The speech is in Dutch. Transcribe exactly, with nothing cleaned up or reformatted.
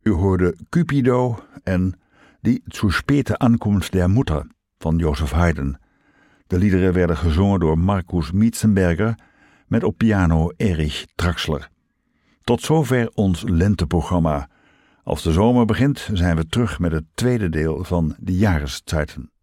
U hoorde Cupido en Die zu späte Ankunft der Mutter van Joseph Haydn. De liederen werden gezongen door Markus Mietzenberger met op piano Erich Traxler. Tot zover ons lenteprogramma. Als de zomer begint zijn we terug met het tweede deel van de Jahreszeiten.